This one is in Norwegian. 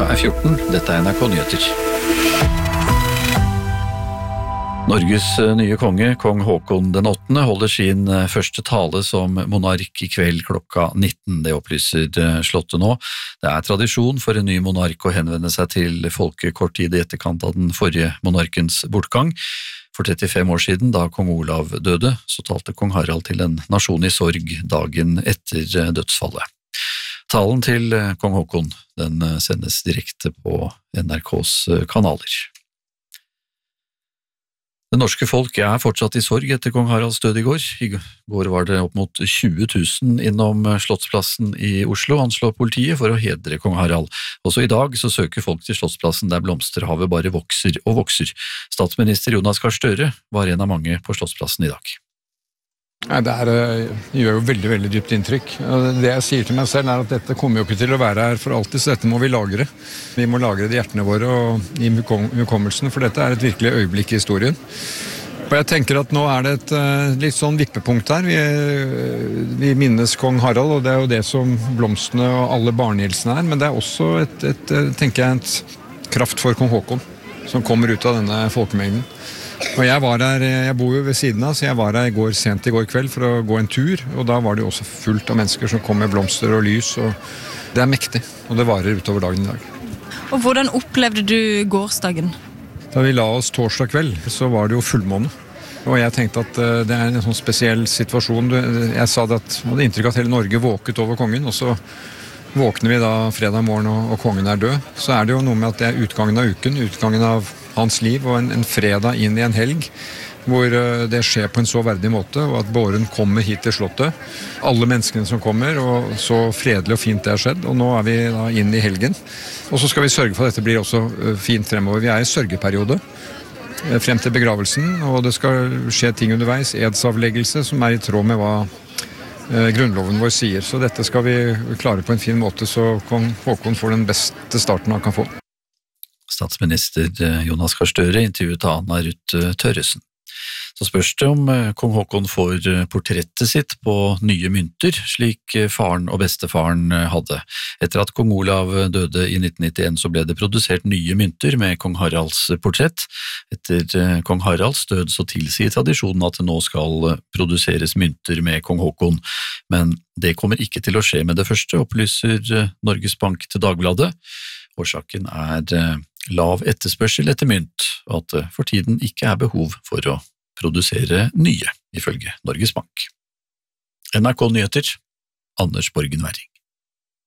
Klokka 14, dette NRK Nyheter. Norges nye konge, kong Haakon den 8., holder sin første tale som monark i kveld klokka 19. Det opplyser Slottet nå. Det er tradisjon for en ny monark å henvende seg til folket kort tid i etterkant av den forrige monarkens bortgang. For 35 år siden, da kong Olav døde, så talte kong Harald til en nasjon i sorg dagen etter dødsfallet. Talen til kong Haakon, den sendes direkte på NRKs kanaler. Det norske folk er fortsatt i sorg etter kong Haralds død i går. I går var det opp mot 20 000 innom Slottsplassen i Oslo, anslår politiet, for å hedre kong Harald. Også i dag så søker folk til Slottsplassen der blomsterhavet bare vokser og vokser. Statsminister Jonas Gahr Støre var en av mange på Slottsplassen i dag. Det gjør jo veldig, veldig dypt inntrykk. Det jeg sier til meg selv er at dette kommer jo ikke til å være her for alltid, så dette må vi lagre. Vi må lagre det i hjertene våre og i hukommelsen, for dette er et virkelig øyeblikk i historien. Og jeg tenker at nå er det et litt sånn vippepunkt her. Vi minnes kong Harald, og det er jo det som blomstene og alle barnehilsene er, men det er også tenker jeg, et kraft for kong Haakon, som kommer ut av denne folkemengden. Og jeg bor jo ved siden av, så jeg var her sent i går kveld for å gå en tur, og da var det jo også fullt av mennesker som kom med blomster og lys, og det er mektig, og det varer utover dagen i dag. Og hvordan opplevde du gårsdagen? Da vi la oss torsdag kveld, så var det jo fullmåne, og jeg tenkte at det er en sånn spesiell situasjon. Jeg sa det at jeg hadde inntrykk av at hele Norge våket over kongen, og så våkner vi da fredag morgen og kongen er død. Så er det jo noe med at det er utgangen av uken, utgangen av hans liv, og en fredag inn i en helg, hvor det skjer på en så verdig måte, og at båren kommer hit til Slottet. Alle menneskene som kommer, og så fredelig og fint det har skjedd, og nå er vi da inn i helgen. Og så skal vi sørge for at dette blir også fint fremover. Vi er i sørgeperiode frem til begravelsen, og det skal skje ting underveis, edsavleggelse, som er i tråd med hva grunnloven vår sier. Så dette skal vi klare på en fin måte, så kong Haakon får den beste starten han kan få. Statsminister Jonas Gahr Støre intervjuet Anna Ruth Tørresen. Så spørs det om kong Haakon får portrettet sitt på nye mynter, slik faren og bestefaren hadde. Etter at kong Olav døde i 1991 så ble det produsert nye mynter med kong Haralds portrett. Etter kong Haralds død så tilsier tradisjonen at det nå skal produseres mynter med kong Haakon, men det kommer ikke til å skje med det første, opplyser Norges Bank til Dagbladet. Årsaken er lav etterspørsel etter mynt, og at det for tiden ikke er behov for å produsere nye, ifølge Norges Bank. NRK Nyheter, Anders Borgen Werring.